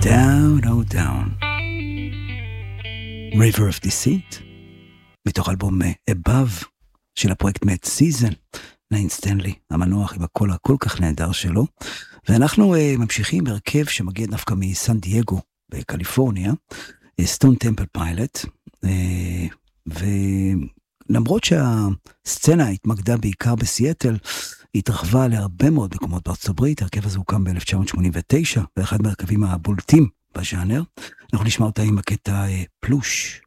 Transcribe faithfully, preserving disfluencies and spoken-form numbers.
Down, oh down. River of Deceit, מתוך אלבום Above של הפרויקט Mad Season, ליין סטנלי, המנוח עם הקול הכל כך נהדר שלו. ואנחנו uh, ממשיכים הרכב שמגיע דווקא מסן דייגו בקליפורניה, סטון טמפל פיילוט, ולמרות שהסצנה התמקדה בעיקר בסיאטל, היא התרחבה להרבה מאוד מקומות בארצות הברית. הרכב הזה הוקם ב-אלף תשע מאות שמונים ותשע, ואחד מהרכבים הבולטים בז'אנר. אנחנו נשמע אותה עם הקטע פלוש.